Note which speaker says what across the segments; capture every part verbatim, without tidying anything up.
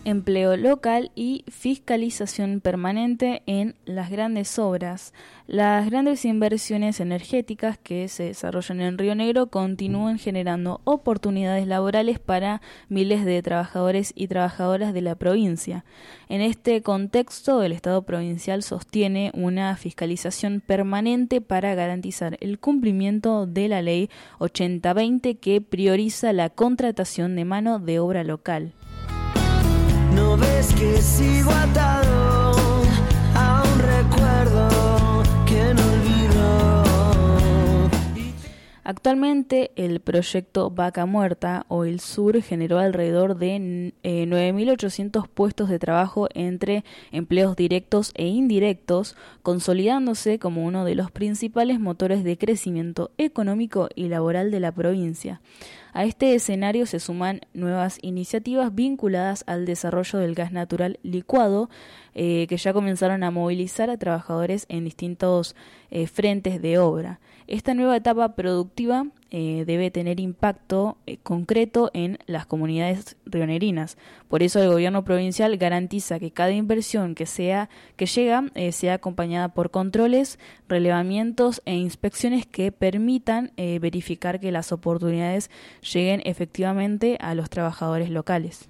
Speaker 1: empleo local y fiscalización permanente en las grandes obras. Las grandes inversiones energéticas que se desarrollan en Río Negro continúan generando oportunidades laborales para miles de trabajadores y trabajadoras de la provincia. En este contexto, el Estado provincial sostiene una fiscalización permanente para garantizar el cumplimiento de la Ley ochenta veinte que prioriza la contratación de mano de obra local.
Speaker 2: No ves que sigo atado a un recuerdo que no olvido.
Speaker 1: Actualmente el proyecto Vaca Muerta o el Sur generó alrededor de eh, nueve mil ochocientos puestos de trabajo entre empleos directos e indirectos, consolidándose como uno de los principales motores de crecimiento económico y laboral de la provincia. A este escenario se suman nuevas iniciativas vinculadas al desarrollo del gas natural licuado, eh, que ya comenzaron a movilizar a trabajadores en distintos eh, frentes de obra. Esta nueva etapa productiva eh, debe tener impacto eh, concreto en las comunidades rionegrinas. Por eso el gobierno provincial garantiza que cada inversión que sea que llega eh, sea acompañada por controles, relevamientos e inspecciones que permitan eh, verificar que las oportunidades lleguen efectivamente a los trabajadores locales.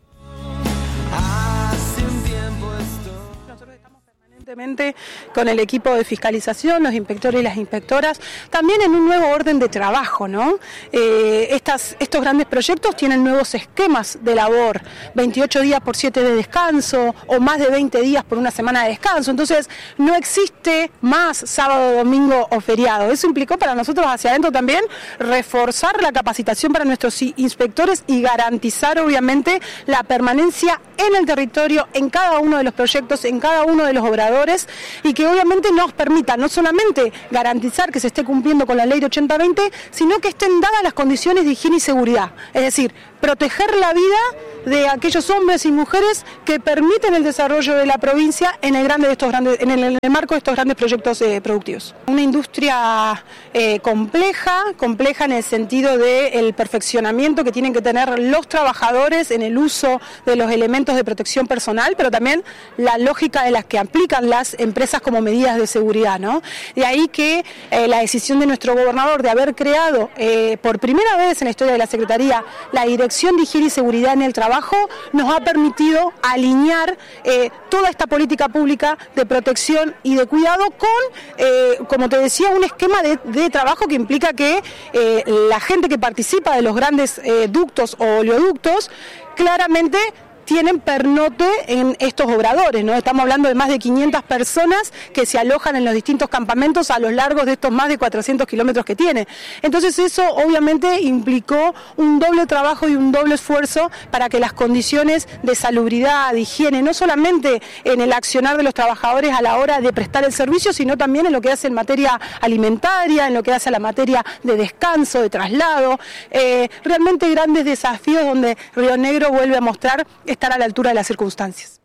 Speaker 3: Con el equipo de fiscalización, los inspectores y las inspectoras, también en un nuevo orden de trabajo, ¿no? Eh, estas, estos grandes proyectos tienen nuevos esquemas de labor, veintiocho días por siete de descanso o más de veinte días por una semana de descanso, entonces no existe más sábado, domingo o feriado. Eso implicó para nosotros hacia adentro también reforzar la capacitación para nuestros inspectores y garantizar obviamente la permanencia en el territorio, en cada uno de los proyectos, en cada uno de los obradores, y que obviamente nos permita no solamente garantizar que se esté cumpliendo con la ley de ochenta veinte, sino que estén dadas las condiciones de higiene y seguridad, es decir, proteger la vida de aquellos hombres y mujeres que permiten el desarrollo de la provincia en el, grande de estos grandes, en el, en el marco de estos grandes proyectos eh, productivos. Una industria eh, compleja, compleja en el sentido del perfeccionamiento que tienen que tener los trabajadores en el uso de los elementos de protección personal, pero también la lógica de las que aplican las empresas como medidas de seguridad, ¿no? De ahí que eh, la decisión de nuestro gobernador de haber creado eh, por primera vez en la historia de la Secretaría la Dirección de Higiene y Seguridad en el Trabajo nos ha permitido alinear eh, toda esta política pública de protección y de cuidado con, eh, como te decía, un esquema de, de trabajo que implica que eh, la gente que participa de los grandes eh, ductos o oleoductos claramente tienen pernote en estos obradores, ¿no? Estamos hablando de más de quinientas personas que se alojan en los distintos campamentos a lo largo de estos más de cuatrocientos kilómetros que tiene. Entonces eso obviamente implicó un doble trabajo y un doble esfuerzo para que las condiciones de salubridad, de higiene, no solamente en el accionar de los trabajadores a la hora de prestar el servicio, sino también en lo que hace en materia alimentaria, en lo que hace a la materia de descanso, de traslado, eh, realmente grandes desafíos donde Río Negro vuelve a mostrar estar a la altura de las circunstancias.